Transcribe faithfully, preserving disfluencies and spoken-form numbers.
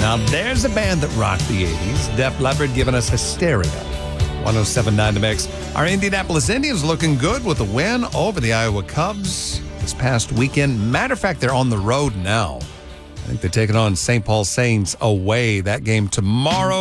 Now, there's a band that rocked the eighties. Def Leppard giving us Hysteria. one oh seven point nine The Mix. Our Indianapolis Indians looking good with a win over the Iowa Cubs this past weekend. Matter of fact, they're on the road now. I think they're taking on Saint Paul Saints away. That game tomorrow.